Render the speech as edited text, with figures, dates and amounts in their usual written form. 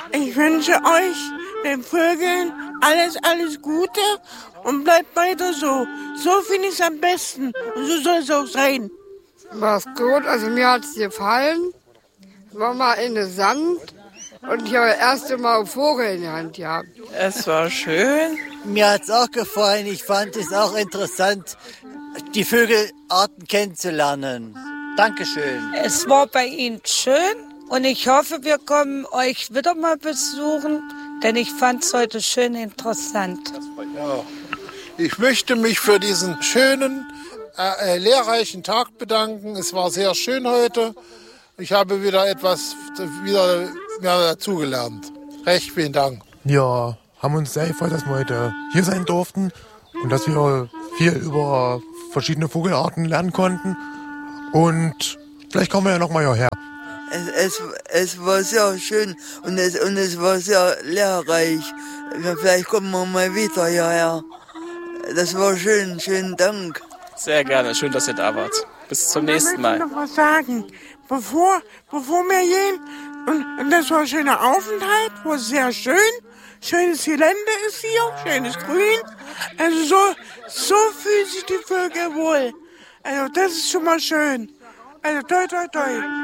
Ich wünsche euch, den Vögeln, alles Gute und bleibt weiter so. So finde ich es am besten und so soll es auch sein. War's gut, also mir hat es gefallen. War mal in den Sand und ich habe das erste Mal einen Vogel in der Hand gehabt. Es war schön. Mir hat es auch gefallen. Ich fand es auch interessant, die Vögelarten kennenzulernen. Dankeschön. Es war bei Ihnen schön und ich hoffe, wir kommen euch wieder mal besuchen, denn ich fand es heute schön interessant. Ja. Ich möchte mich für diesen schönen, lehrreichen Tag bedanken. Es war sehr schön heute. Ich habe wieder etwas mehr dazugelernt. Recht vielen Dank. Ja, haben uns sehr gefreut, dass wir heute hier sein durften und dass wir viel über verschiedene Vogelarten lernen konnten. Und vielleicht kommen wir ja noch mal hierher. Es war sehr schön und es war sehr lehrreich. Vielleicht kommen wir mal wieder hierher. Das war schön, schönen Dank. Sehr gerne, schön, dass ihr da wart. Bis zum nächsten Mal. Ich möchte noch was sagen. Bevor wir gehen, und das war ein schöner Aufenthalt, war sehr schön. Schönes Gelände ist hier, schönes Grün. Also so fühlen sich die Vögel wohl. Also das ist schon mal schön. Also toi toi toi.